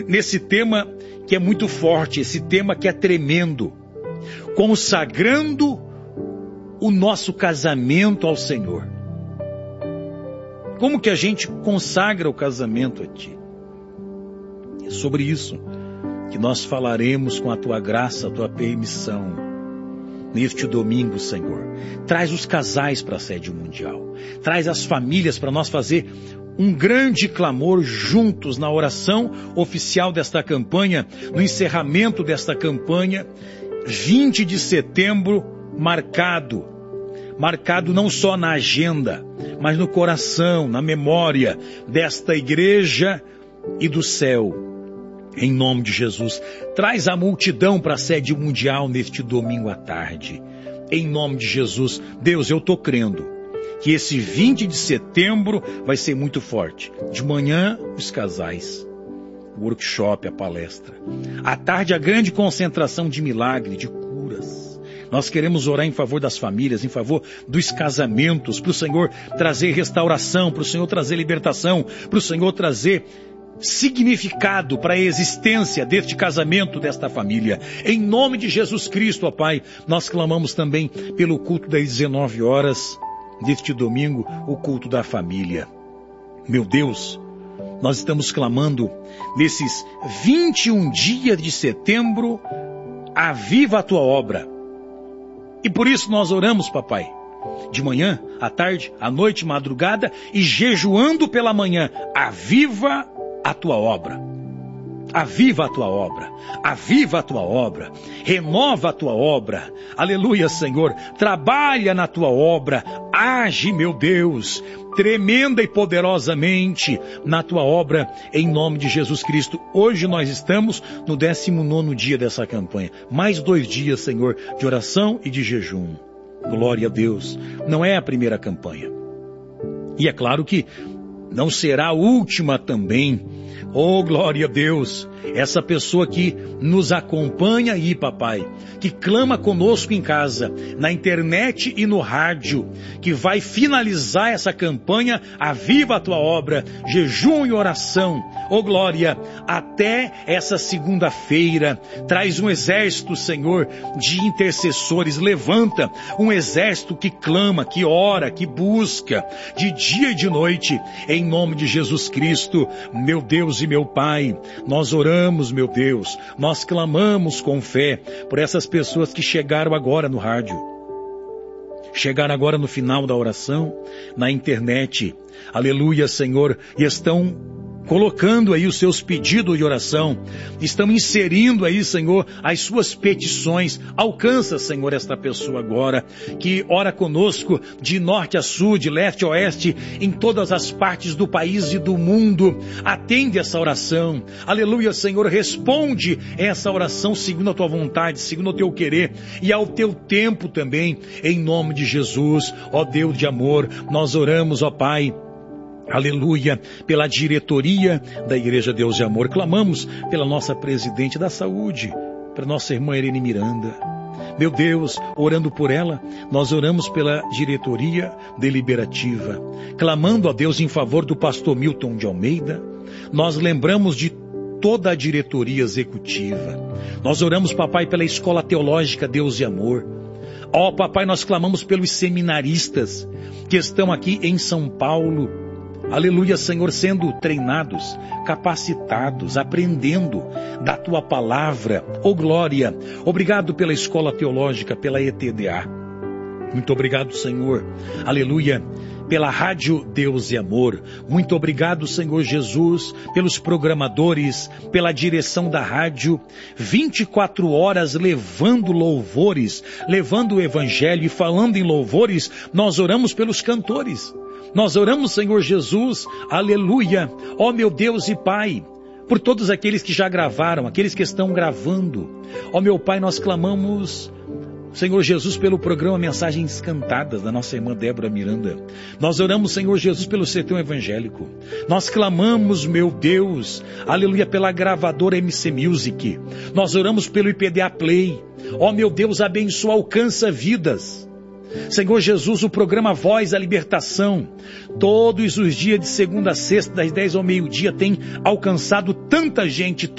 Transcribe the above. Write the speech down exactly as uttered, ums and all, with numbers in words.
nesse tema que é muito forte, esse tema que é tremendo, consagrando o nosso casamento ao Senhor. Como que a gente consagra o casamento a Ti? É sobre isso que nós falaremos com a Tua graça, a Tua permissão, neste domingo, Senhor. Traz os casais para a sede mundial. Traz as famílias para nós fazer um grande clamor juntos na oração oficial desta campanha, no encerramento desta campanha, vinte de setembro, marcado. Marcado não só na agenda, mas no coração, na memória desta igreja e do céu. Em nome de Jesus, traz a multidão para a sede mundial neste domingo à tarde. Em nome de Jesus, Deus, eu estou crendo que esse vinte de setembro vai ser muito forte. De manhã, os casais, o workshop, a palestra. À tarde, a grande concentração de milagre, de curas. Nós queremos orar em favor das famílias, em favor dos casamentos, para o Senhor trazer restauração, para o Senhor trazer libertação, para o Senhor trazer significado para a existência deste casamento, desta família. Em nome de Jesus Cristo, ó Pai, nós clamamos também pelo culto das dezenove horas deste domingo, o culto da família. Meu Deus, nós estamos clamando nesses vinte e um dias de setembro, aviva a Tua obra. E por isso nós oramos, papai, de manhã, à tarde, à noite, madrugada e jejuando pela manhã, aviva a Tua obra, aviva a Tua obra, aviva a Tua obra, renova a Tua obra, aleluia, Senhor, trabalha na Tua obra, age, meu Deus, tremenda e poderosamente na Tua obra, em nome de Jesus Cristo. Hoje nós estamos no décimo nono dia dessa campanha, mais dois dias, Senhor, de oração e de jejum. Glória a Deus, não é a primeira campanha, e é claro que não será a última também. Oh, glória a Deus, essa pessoa que nos acompanha aí, papai, que clama conosco em casa, na internet e no rádio, que vai finalizar essa campanha, aviva a Tua obra, jejum e oração. Oh, glória, até essa segunda-feira, traz um exército, Senhor, de intercessores, levanta um exército que clama, que ora, que busca, de dia e de noite, em nome de Jesus Cristo, meu Deus e meu Pai, nós oramos, meu Deus, nós clamamos com fé por essas pessoas que chegaram agora no rádio, chegaram agora no final da oração, na internet, aleluia, Senhor, e estão colocando aí os seus pedidos de oração, estão inserindo aí, Senhor, as suas petições. Alcança, Senhor, esta pessoa agora, que ora conosco de norte a sul, de leste a oeste, em todas as partes do país e do mundo. Atende essa oração, aleluia, Senhor, responde essa oração segundo a Tua vontade, segundo o Teu querer e ao Teu tempo também, em nome de Jesus. Ó Deus de amor, nós oramos, ó Pai, aleluia, pela diretoria da Igreja Deus de Amor. Clamamos pela nossa presidente da saúde, pela nossa irmã Irene Miranda. Meu Deus, orando por ela, nós oramos pela diretoria deliberativa. Clamando a Deus em favor do pastor Milton de Almeida, nós lembramos de toda a diretoria executiva. Nós oramos, papai, pela Escola Teológica Deus de Amor. Ó, papai, nós clamamos pelos seminaristas que estão aqui em São Paulo. Aleluia, Senhor, sendo treinados, capacitados, aprendendo da Tua palavra. Oh, glória! Obrigado pela Escola Teológica, pela E T D A. Muito obrigado, Senhor. Aleluia! Pela Rádio Deus e Amor. Muito obrigado, Senhor Jesus, pelos programadores, pela direção da rádio, vinte e quatro horas levando louvores, levando o Evangelho e falando em louvores. Nós oramos pelos cantores. Nós oramos, Senhor Jesus, aleluia, ó meu Deus e Pai, por todos aqueles que já gravaram, aqueles que estão gravando. Ó meu Pai, nós clamamos, Senhor Jesus, pelo programa Mensagens Cantadas da nossa irmã Débora Miranda. Nós oramos, Senhor Jesus, pelo sertão evangélico. Nós clamamos, meu Deus, aleluia, pela gravadora M C Music. Nós oramos pelo I P D A Play. Ó meu Deus, abençoa, alcança vidas. Senhor Jesus, o programa Voz da Libertação, todos os dias de segunda a sexta, das dez ao meio-dia, tem alcançado tanta gente,